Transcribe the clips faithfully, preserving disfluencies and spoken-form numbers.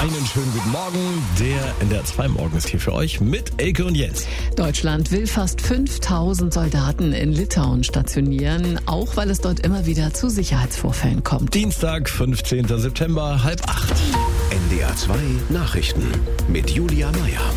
Einen schönen guten Morgen. Der N D R zwei Morgen ist hier für euch mit Elke und Jens. Deutschland will fast fünftausend Soldaten in Litauen stationieren, auch weil es dort immer wieder zu Sicherheitsvorfällen kommt. Dienstag, fünfzehnten September, halb acht. N D R zwei Nachrichten mit Julia Meyer.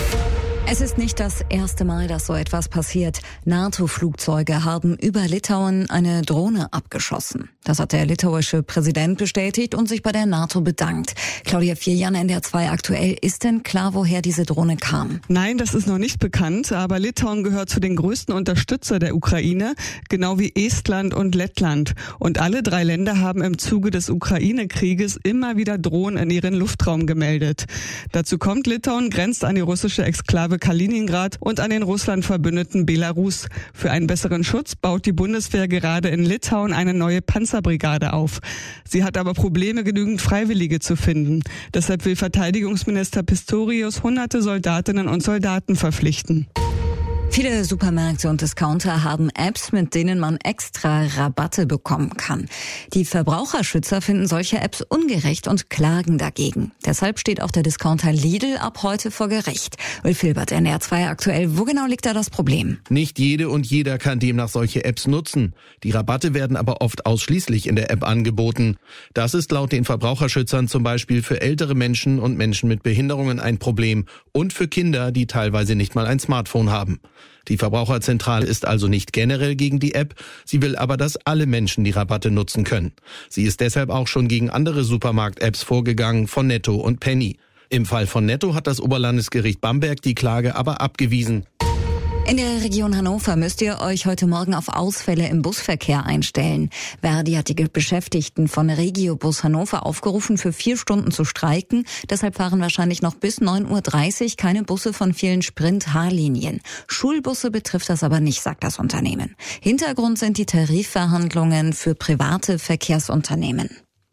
Es ist nicht das erste Mal, dass so etwas passiert. NATO-Flugzeuge haben über Litauen eine Drohne abgeschossen. Das hat der litauische Präsident bestätigt und sich bei der NATO bedankt. Claudia Vierjan, N D R zwei aktuell. Ist denn klar, woher diese Drohne kam? Nein, das ist noch nicht bekannt, aber Litauen gehört zu den größten Unterstützer der Ukraine, genau wie Estland und Lettland. Und alle drei Länder haben im Zuge des Ukraine-Krieges immer wieder Drohnen in ihren Luftraum gemeldet. Dazu kommt, Litauen grenzt an die russische Exklave Kaliningrad und an den Russland verbündeten Belarus. Für einen besseren Schutz baut die Bundeswehr gerade in Litauen eine neue Panzerbrigade auf. Sie hat aber Probleme, genügend Freiwillige zu finden. Deshalb will Verteidigungsminister Pistorius hunderte Soldatinnen und Soldaten verpflichten. Viele Supermärkte und Discounter haben Apps, mit denen man extra Rabatte bekommen kann. Die Verbraucherschützer finden solche Apps ungerecht und klagen dagegen. Deshalb steht auch der Discounter Lidl ab heute vor Gericht. Ulf Filbert, N D R zwei aktuell. Wo genau liegt da das Problem? Nicht jede und jeder kann demnach solche Apps nutzen. Die Rabatte werden aber oft ausschließlich in der App angeboten. Das ist laut den Verbraucherschützern zum Beispiel für ältere Menschen und Menschen mit Behinderungen ein Problem und für Kinder, die teilweise nicht mal ein Smartphone haben. Die Verbraucherzentrale ist also nicht generell gegen die App, sie will aber, dass alle Menschen die Rabatte nutzen können. Sie ist deshalb auch schon gegen andere Supermarkt-Apps vorgegangen, von Netto und Penny. Im Fall von Netto hat das Oberlandesgericht Bamberg die Klage aber abgewiesen. In der Region Hannover müsst ihr euch heute Morgen auf Ausfälle im Busverkehr einstellen. Verdi hat die Beschäftigten von Regiobus Hannover aufgerufen, für vier Stunden zu streiken. Deshalb fahren wahrscheinlich noch bis neun Uhr dreißig keine Busse von vielen Sprint-H-Linien. Schulbusse betrifft das aber nicht, sagt das Unternehmen. Hintergrund sind die Tarifverhandlungen für private Verkehrsunternehmen.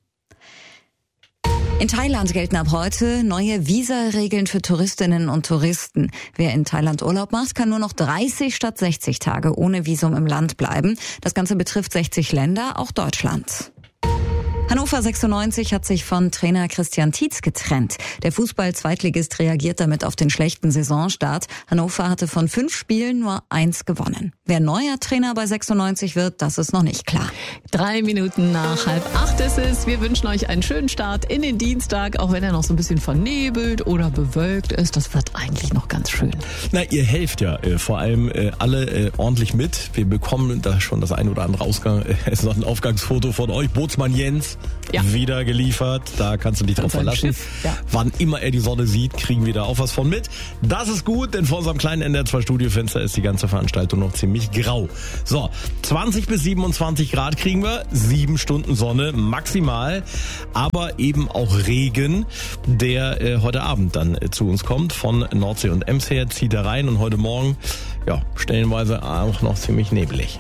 In Thailand gelten ab heute neue Visa-Regeln für Touristinnen und Touristen. Wer in Thailand Urlaub macht, kann nur noch dreißig statt sechzig Tage ohne Visum im Land bleiben. Das Ganze betrifft sechzig Länder, auch Deutschland. Hannover sechsundneunzig hat sich von Trainer Christian Tietz getrennt. Der Fußball-Zweitligist reagiert damit auf den schlechten Saisonstart. Hannover hatte von fünf Spielen nur eins gewonnen. Wer neuer Trainer bei sechsundneunzig wird, das ist noch nicht klar. Drei Minuten nach halb acht ist es. Wir wünschen euch einen schönen Start in den Dienstag, auch wenn er noch so ein bisschen vernebelt oder bewölkt ist. Das wird eigentlich noch ganz schön. Na, ihr helft ja äh, vor allem äh, alle äh, ordentlich mit. Wir bekommen da schon das ein oder andere Ausgang, äh, Sonnenaufgangsfoto von euch. Bootsmann Jens. Ja. Wieder geliefert, da kannst du dich drauf verlassen. Schiff, ja. Wann immer er die Sonne sieht, kriegen wir da auch was von mit. Das ist gut, denn vor unserem kleinen N D R zwei Studiofenster ist die ganze Veranstaltung noch ziemlich grau. So, zwanzig bis siebenundzwanzig Grad kriegen wir, sieben Stunden Sonne maximal, aber eben auch Regen, der äh, heute Abend dann äh, zu uns kommt. Von Nordsee und Ems her zieht er rein und heute Morgen, ja, stellenweise auch noch ziemlich nebelig.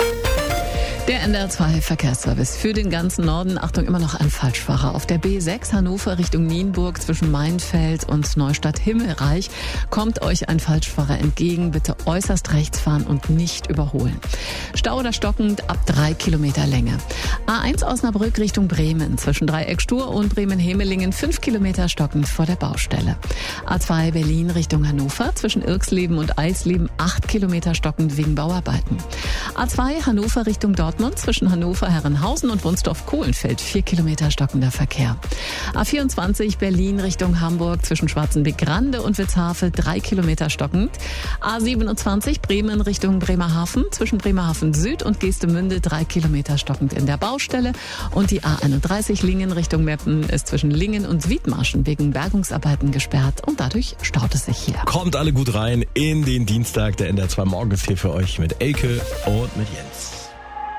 Der N D R zwei Verkehrsservice für den ganzen Norden. Achtung, immer noch ein Falschfahrer. Auf der B sechs Hannover Richtung Nienburg zwischen Mainfeld und Neustadt-Himmelreich kommt euch ein Falschfahrer entgegen. Bitte äußerst rechts fahren und nicht überholen. Stau oder stockend ab drei Kilometer Länge. A eins Osnabrück Richtung Bremen zwischen Dreieck Stur und Bremen-Hemelingen fünf Kilometer stockend vor der Baustelle. A zwei Berlin Richtung Hannover zwischen Irksleben und Eisleben acht Kilometer stockend wegen Bauarbeiten. A zwei Hannover Richtung Dortmund zwischen Hannover, Herrenhausen und Wunsdorf-Kohlenfeld vier Kilometer stockender Verkehr. A vierundzwanzig Berlin Richtung Hamburg zwischen Schwarzenbeck-Grande und Witzhafe drei Kilometer stockend. A siebenundzwanzig Bremen Richtung Bremerhaven zwischen Bremerhaven Süd und Geestemünde drei Kilometer stockend in der Baustelle. Und die A einunddreißig Lingen Richtung Meppen ist zwischen Lingen und Wiedmarschen wegen Bergungsarbeiten gesperrt und dadurch staut es sich hier. Kommt alle gut rein in den Dienstag. Der N D R zwei Morgen ist hier für euch mit Elke und mit Jens.